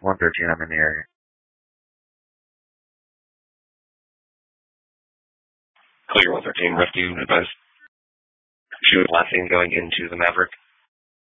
113, I'm in the area. Clear 113, rescue advised. Shoot last thing going into the Maverick.